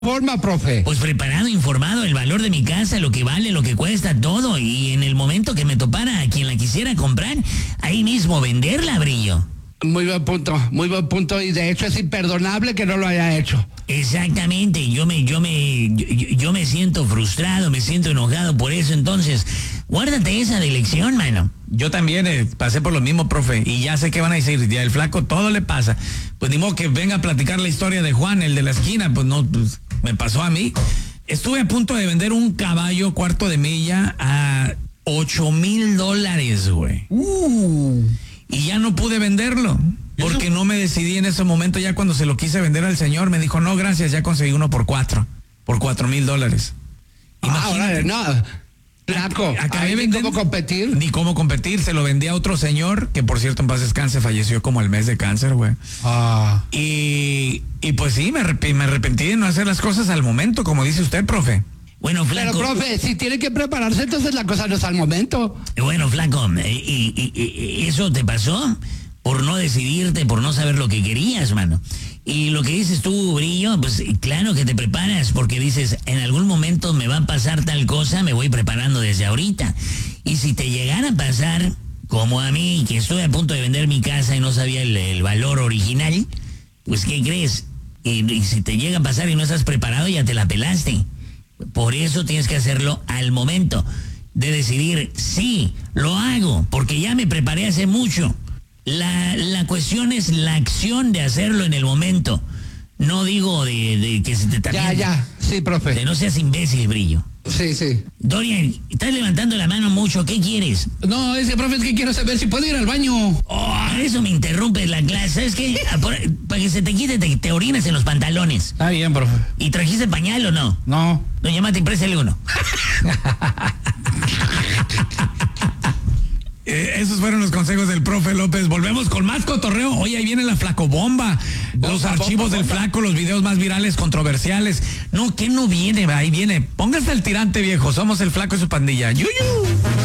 forma, profe? Pues preparado, informado, el valor de mi casa, lo que vale, lo que cuesta, todo. Y en el momento que me topara a quien la quisiera comprar, ahí mismo venderla, Brillo. Muy buen punto. Y de hecho es imperdonable que no lo haya hecho. Exactamente, yo me siento frustrado, me siento enojado por eso. Entonces, guárdate esa de lección, mano. Yo también pasé por lo mismo, profe, y ya sé qué van a decir. Ya el flaco todo le pasa. Pues ni modo que venga a platicar la historia de Juan, el de la esquina. Pues no, pues me pasó a mí. Estuve a punto de vender un caballo cuarto de milla a $8,000, güey. Y ya no pude venderlo, porque no me decidí en ese momento. Ya cuando se lo quise vender al señor, me dijo, no, gracias, ya conseguí uno por $4,000. Imagínate. No, flaco, acabé ¿ni cómo competir? Ni cómo competir, se lo vendí a otro señor, que por cierto en paz descanse, falleció como al mes de cáncer, güey. Y pues sí, me arrepentí de no hacer las cosas al momento, como dice usted, profe. Bueno, flaco. Pero, profe, si tiene que prepararse, entonces la cosa no es al momento. Bueno, flaco, y eso te pasó por no decidirte, por no saber lo que querías, mano. Y lo que dices tú, Brillo, pues claro que te preparas, porque dices, en algún momento me va a pasar tal cosa, me voy preparando desde ahorita. Y si te llegara a pasar, como a mí, que estoy a punto de vender mi casa y no sabía el valor original, pues ¿qué crees? Y si te llega a pasar y no estás preparado, ya te la pelaste. Por eso tienes que hacerlo al momento de decidir, sí, lo hago, porque ya me preparé hace mucho. La cuestión es la acción de hacerlo en el momento. No digo de que se te también. Ya, sí, profe. De no seas imbécil, Brillo. Sí. Dorian, estás levantando la mano mucho, ¿qué quieres? No, profe, es que quiero saber si puedo ir al baño. Eso me interrumpe la clase. ¿Sabes qué? Para que se te quite, te orines en los pantalones. Está bien, profe. ¿Y trajiste pañal o no? No. No, llámate y préstale uno. Esos fueron los consejos del profe López. Volvemos con más cotorreo. Hoy ahí viene la flacobomba. Los archivos del flaco, los videos más virales, controversiales. No, ¿qué no viene? Ahí viene. Póngase al tirante, viejo. Somos el flaco y su pandilla. ¡Yuyu!